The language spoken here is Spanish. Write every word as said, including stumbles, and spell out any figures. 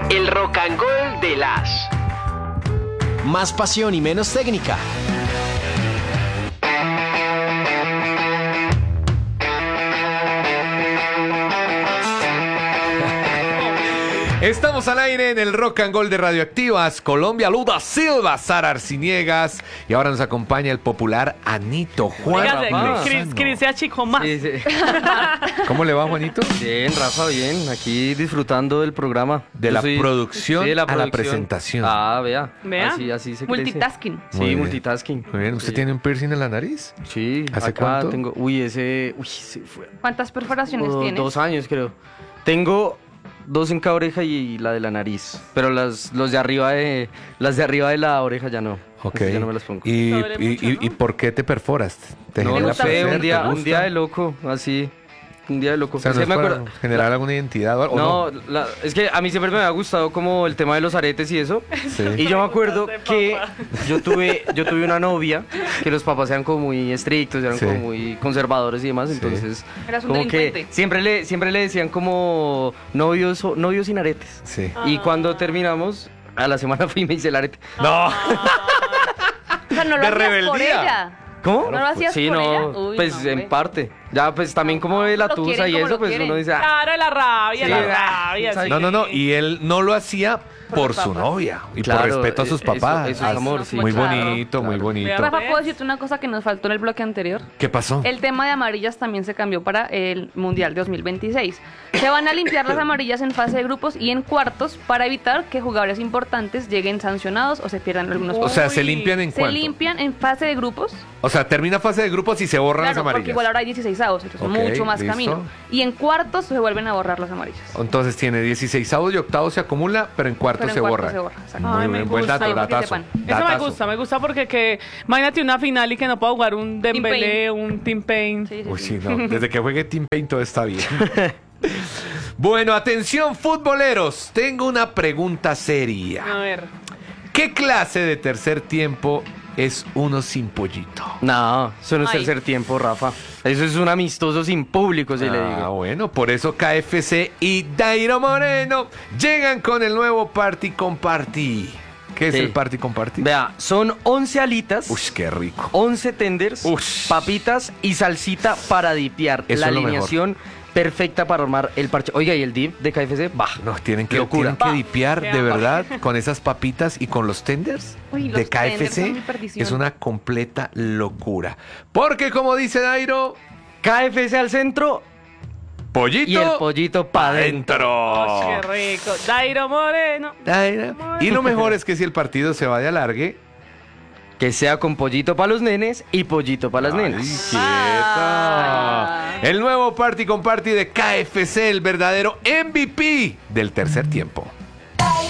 El Rock and Roll de las. Más pasión y menos técnica. Estamos al aire en el Rock and Roll de Radioactivas, Colombia, Luda Silva, Sara Arciniega, y ahora nos acompaña el popular Anito Juan. Dígase, Cris, Cris se achicó más. Sí, sí. ¿Cómo le va, Juanito? Bien, Rafa, bien. Aquí disfrutando del programa. De Yo la soy- producción sí, de la a la producción. presentación. Ah, vea. Vea. Así, así se crece. Multitasking. Muy Sí, bien. multitasking. Muy bien, ¿usted Sí. tiene un piercing en la nariz? Sí. ¿Hace acá cuánto? tengo... Uy, ese... Uy, se fue. ¿Cuántas perforaciones Como tienes? Dos años, creo. Tengo dos en cada oreja y la de la nariz. Pero las, los de arriba de... Las de arriba de la oreja ya no. Ok. Esas ya no me las pongo. ¿Y, Sobre y, mucho, y- ¿no? y por qué te perforas? ¿Te No, genera no sé, placer? un ¿Te día, un gusta? día de loco, así. Un día de loco. O sea, Es ¿no que es me para acuerdo- generar la- alguna identidad o algo? No, la- es que a mí siempre me ha gustado como el tema de los aretes y eso. Sí. Y yo me acuerdo De que papá. yo tuve, yo tuve una novia que los papás eran como muy estrictos, eran Sí. como muy conservadores y demás, Sí. entonces Eras un como que delincuente. siempre le, siempre le decían como novios, o- novios sin aretes. Sí. Y cuando terminamos, a la semana fui y me hice el arete. No. O sea, no lo De hacías por rebeldía. ella. ¿Cómo? ¿No lo hacías Sí, por no, ella? Uy, pues no, en hombre. parte. Ya, pues también como de la Lo tusa quieren y como eso, lo pues quieren. uno dice, ah, Claro, la rabia, Sí, la ah, rabia. ¿sabes? sí. No, no, no. Y él no lo hacía por los su papás. novia y Claro, por respeto a sus eh, eso- papás. eso es amor, sí. Muy Claro. bonito, muy Claro. bonito. Vea, Rafa, ¿ves? ¿puedo decirte una cosa que nos faltó en el bloque anterior? ¿Qué pasó? El tema de amarillas también se cambió para el Mundial dos mil veintiséis. Se van a limpiar las amarillas en fase de grupos y en cuartos para evitar que jugadores importantes lleguen sancionados o se pierdan algunos O puntos. sea, ¿se Uy. limpian en Se cuánto? limpian en fase de grupos. O sea, termina fase de grupos y se borran las Claro, porque amarillas. igual ahora hay dieciséis avos, entonces Ok, mucho más listo. camino. Y en cuartos se vuelven a borrar las amarillas. Entonces tiene dieciséis y octavos se acumula, pero en cuartos Pero en se cuartos borra. se borra, exacto. Muy Ay, me bien, buen gusta. dato, Para que datazo. sepan. Eso me datazo. gusta, me gusta porque que, imagínate una final y que no pueda jugar un Dembélé, Payne. un Team Payne. Sí, sí, Uy, sí. sí, no. Desde que juegue Team Paint todo está bien. Bueno, atención futboleros. Tengo una pregunta seria. A ver. ¿Qué clase de tercer tiempo es uno sin pollito? no, eso no es Ay. tercer tiempo, Rafa. Eso es un amistoso sin público, si le Ah, digo. bueno, por eso K F C y Dairo Moreno llegan con el nuevo Party con Party. ¿Qué es Sí. el Party con Party? Vea, son once alitas, Uy, qué rico. once tenders, Ush. papitas y salsita para dipear. Eso La es lo alineación perfecta para armar el parche. Oiga, ¿y el dip de K F C? Bah, No, tienen que, Locura. tienen que dipear Qué de hambre. verdad con esas papitas y con los tenders Uy, los de K F tenders son C. mi perdición. Es una completa locura. Porque como dice Dairo, K F C al centro pollito y el pollito para adentro. Oh, adentro. qué rico. Dairo Moreno. Dairo. Y lo mejor es que si el partido se va de alargue, Que sea con pollito para los nenes y pollito para las Ay, nenas. quieta. Ay. El nuevo Party con Party de K F C, el verdadero M V P del tercer tiempo.